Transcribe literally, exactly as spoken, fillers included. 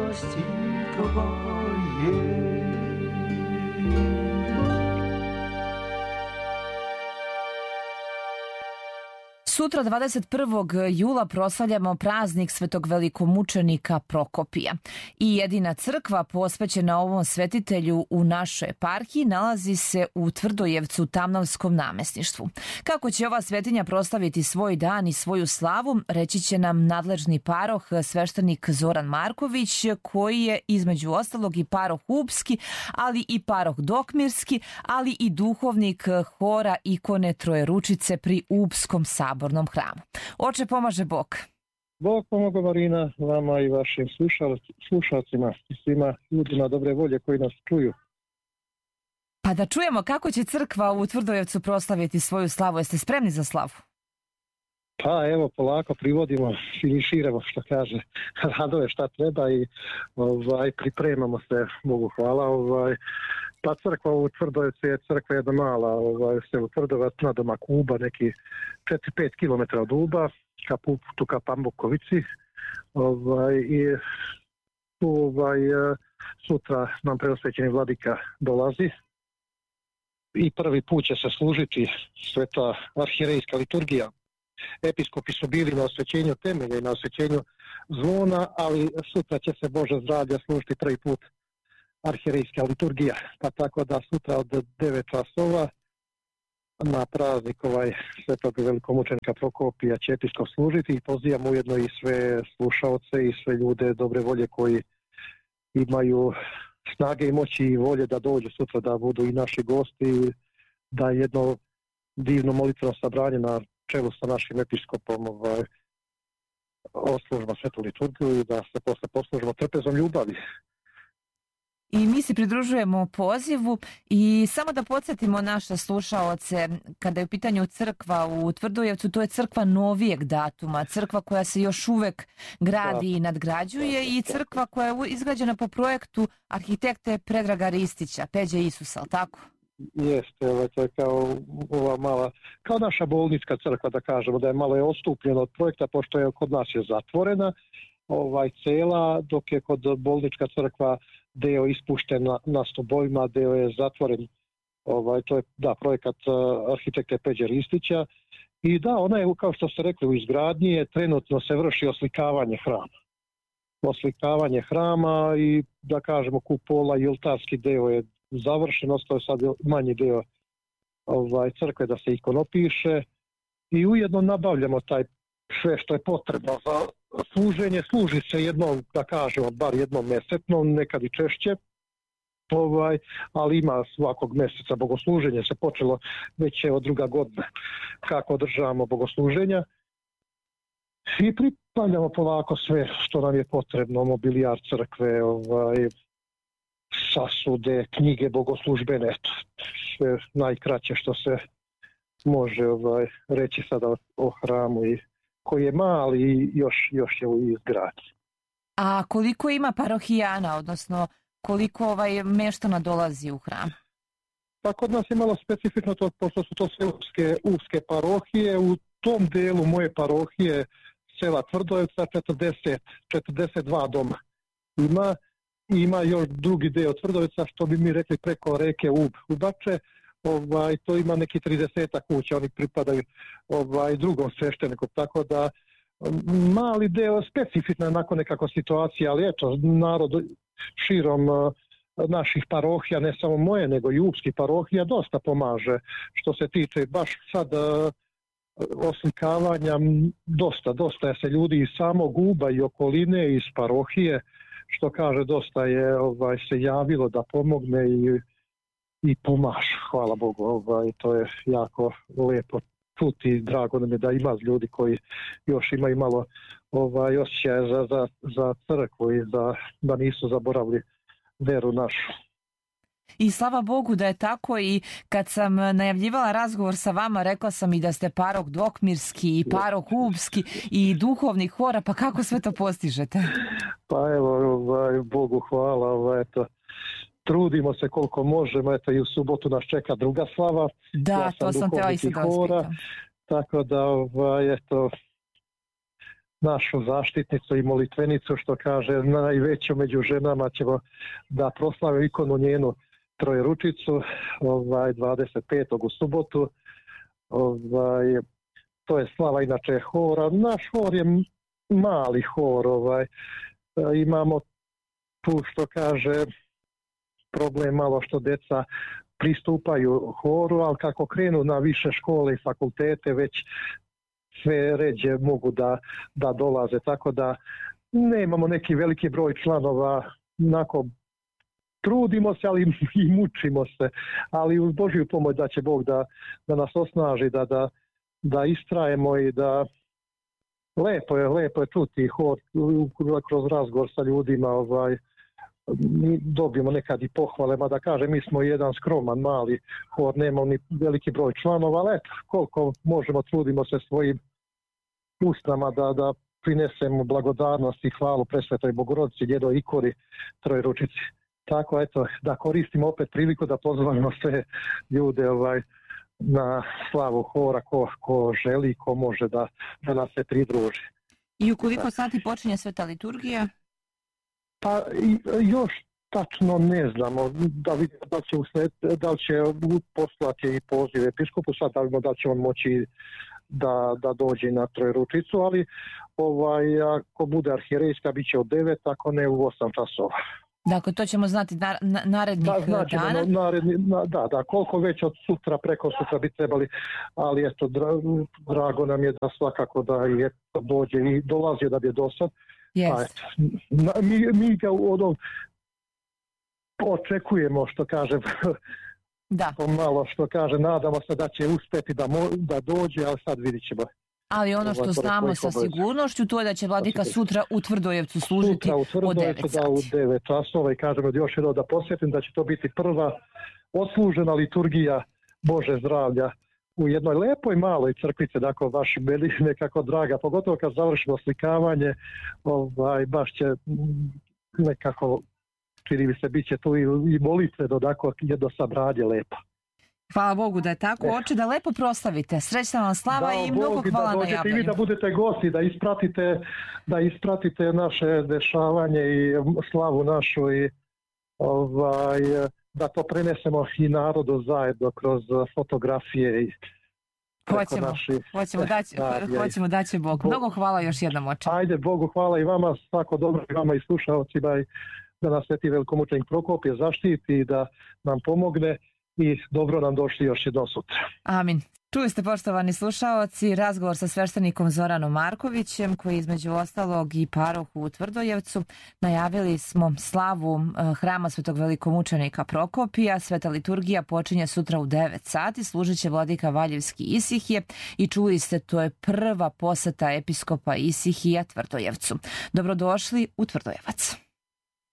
milosti tvoje. Sutra dvadeset prvog jula proslavljamo praznik svetog velikomučenika Prokopija. I jedina crkva posvećena ovom svetitelju u našoj eparhiji nalazi se u Tvrdojevcu, Tamnavskom namjesništvu. Kako će ova svetinja proslaviti svoj dan i svoju slavu, reći će nam nadležni paroh sveštenik Zoran Marković, koji je između ostalog i paroh Upski, ali i paroh Dokmirski, ali i duhovnik hora ikone Trojeručice pri Upskom saboru hramu. Oče, pomaže Bog. Bog pomoga, Marina, vama i vašim slušalcima i svima ljudima dobre volje koji nas čuju. Pa da čujemo kako će crkva u Tvrdojevcu proslaviti svoju slavu. Jeste spremni za slavu? Pa evo, polako privodimo, finiširamo, što kaže, radove šta treba i ovaj, pripremamo se, Bogu hvala. Ovaj, ta crkva u Tvrdojevcu je crkva jedna mala, ovaj, se u Tvrdovac na doma Kuba, neki četiri pet kilometara od Uba, ka putu ka Pambukovici. Ovaj, I tu ovaj, sutra nam preosvećeni vladika dolazi i prvi put će se služiti sveta arhierejska liturgija. Episkopi su bili na osvećenju temelja i na osvećenju zvona, ali sutra će se Bože zdravlja služiti prvi put arhierejska liturgija. Pa tako da sutra od devet časova na praznik ovaj svetog velikomučenika Prokopija će episkop služiti i pozivam ujedno i sve slušaoce i sve ljude dobre volje koji imaju snage i moći i volje da dođu sutra da budu i naši gosti, da jedno divno molitveno sabranje na čelu sa našim episkopom ovaj, oslužba svetu liturgiju i da se posle poslužimo trpezom ljubavi. I mi se pridružujemo pozivu i samo da podsjetimo naše slušaoce, kada je u pitanju crkva u Tvrdojevcu, to je crkva novijeg datuma, crkva koja se još uvek gradi i nadgrađuje i crkva koja je izgrađena po projektu arhitekte Predraga Ristića, Peđe Isusa, ali tako? Jeste, ovaj, to je kao ova mala, kao naša bolnička crkva, da kažemo, da je malo je odstupljena od projekta, pošto je kod nas je zatvorena, ovaj, cela, dok je kod bolnička crkva deo ispušten na, na stubovima, deo je zatvoren, ovaj, to je, da, projekat uh, arhitekte Peđe Ristića. I da, ona je, kao što ste rekli, u izgradnji je, trenutno se vrši oslikavanje hrama. Oslikavanje hrama i, da kažemo, kupola i oltarski deo je završen, ostao je sad manji deo ovaj, crkve da se ikonopiše i ujedno nabavljamo taj sve što je potrebno za služenje. Služi se jednom, da kažemo, bar jednom mesečno, nekad i češće, ovaj, ali ima svakog meseca bogosluženje, se počelo već od druga godina kako održavamo bogosluženja i pripravljamo polako sve što nam je potrebno, mobilijar crkve, ovaj, sasude, knjige bogoslužbene, eto, sve najkraće što se može ovaj, reći sada o, o hramu i koji je mali i još, još je u izgradnji. A koliko ima parohijana, odnosno koliko ovaj meštana dolazi u hram? Pa kod nas je malo specifično to, pošto su to sve upske, upske parohije. U tom delu moje parohije sela Tvrdojevca četrdeset, četrdeset dva doma ima. Ima još drugi deo Tvrdojevca, što bi mi rekli preko reke Ub, Ubače, ovaj, to ima neki trideset kuća, oni pripadaju ovaj, drugom svešteniku, tako da mali deo, specifična je nakon nekako situacija, ali eto, narod širom uh, naših parohija, ne samo moje, nego i upskih parohija, dosta pomaže, što se tiče baš sad uh, oslikavanja, dosta, dosta se ljudi iz samog Uba i okoline, iz parohije, što kaže, dosta je ovaj, se javilo da pomogne i, i pomažu, hvala Bogu, ovaj, to je jako lijepo čuti, drago nam je da ima ljudi koji još imaju malo ovaj, osjećaja za, za, za crkvu i za, da nisu zaboravili veru našu. I slava Bogu da je tako, i kad sam najavljivala razgovor sa vama, rekla sam i da ste paroh Dokmirski i paroh Upski i duhovnik hora, pa kako sve to postižete? Pa evo, ovaj, Bogu hvala, ovaj, eto, trudimo se koliko možemo, eto i u subotu nas čeka druga slava. Da, ja sam to sam te isto da uspitam. Tako da, ovaj, eto, našu zaštitnicu i molitvenicu, što kaže najveću među ženama, ćemo da proslavimo ikonu njenu Trojeručicu ovaj, dvadeset petog u subotu. Ovaj, to je slava inače hora. Naš hor je mali hor. Ovaj, imamo tu, što kaže, problem malo što deca pristupaju horu, ali kako krenu na više škole i fakultete, već sve ređe mogu da, da dolaze, tako da nemamo neki veliki broj članova, onako trudimo se, ali i mučimo se, ali uz Božju pomoć da će Bog da, da nas osnaži, da, da, da istrajemo i da lepo je, lepo je čuti hor kroz razgovor sa ljudima, ovaj, mi dobijemo nekad i pohvale, ma da kažem, mi smo jedan skroman, mali hor, nemamo ni veliki broj članova, ali eto, koliko možemo, trudimo se svojim usnama da, da prinesemo blagodarnost i hvalu Presvetoj Bogorodici, Djedoj Ikori, Trojeručici. Tako, eto, da koristimo opet priliku da pozovemo sve ljude ovaj, na slavu hora, ko, ko želi, ko može da, da nas se pridruži. I u koliko sati počinje sveta liturgija? Pa još tačno ne znamo da, da će, usled, da će poslati i poziv episkopu, sad da, da će on moći da, da dođe na Trojeručicu, ali ovaj, ako bude arhijerejska bit će od devet, ako ne u osam časova. Dakle, to ćemo znati na, na, narednih da, znači, dana? Naredni, na, da, da, koliko već od sutra, preko sutra bi trebali, ali eto, drago, drago nam je da svakako da je dođe i dolazi da bi je do sad. Yes. Pa, eto, mi, mi ga od očekujemo, što kažem, da. Malo što kaže, nadamo se da će uspjeti da, mo, da dođe, ali sad vidit ćemo. Ali ono što znamo sa sigurnošću, to je da će vladika sutra u Tvrdojevcu služiti sutra u Tvrdojevcu, od devet sati. Da, u devet časova i kažemo još jedno da posjetim da će to biti prva odslužena liturgija Bože zdravlja u jednoj lepoj maloj crkvici, dakle baš meni nekako draga, pogotovo kad završimo slikavanje, ovaj, baš će nekako, čini mi se, bit će tu i, i molitve do dakle jedno sabranje lepo. Hvala Bogu da je tako, oče, da lepo proslavite. Srećna vam slava da, i mnogo Bog, hvala da na javljanju. I vi da budete gosti, da ispratite, da ispratite naše dešavanje i slavu našu i ovaj, da to prenesemo i narodu zajedno kroz fotografije i hoćemo, naši... hoćemo, daći, hoćemo da će Bog. Mnogo hvala još jednom, oče. Ajde, Bogu hvala i vama, svako dobro i vama i slušalcima i da nas sveti velikomučenik Prokopije zaštiti i da nam pomogne. I dobro nam došli još jednom sutra. Amin. Čuli ste, poštovani slušaoci, razgovor sa sveštenikom Zoranom Markovićem, koji između ostalog i paroh u Tvrdojevcu. Najavili smo slavu hrama svetog velikomučenika Prokopija. Sveta liturgija počinje sutra u devet sati. Služit će vladika Valjevski Isihije i čuli ste, to je prva poseta episkopa Isihija Tvrdojevcu. Dobrodošli u Tvrdojevac.